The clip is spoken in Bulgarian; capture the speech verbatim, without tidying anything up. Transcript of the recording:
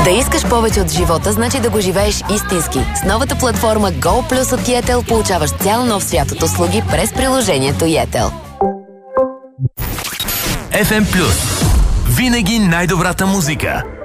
Да искаш повече от живота, значи да го живееш истински. С новата платформа Go Plus от Yettel получаваш цял нов свят от услуги през приложението Yettel. еф ем Плюс. Винаги най-добрата музика.